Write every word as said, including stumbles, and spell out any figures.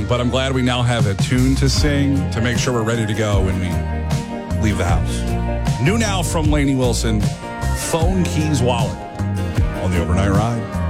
but I'm glad we now have a tune to sing to make sure we're ready to go when we leave the house. New now from Lainey Wilson, Phone Keys Wallet on the Overnight Ride.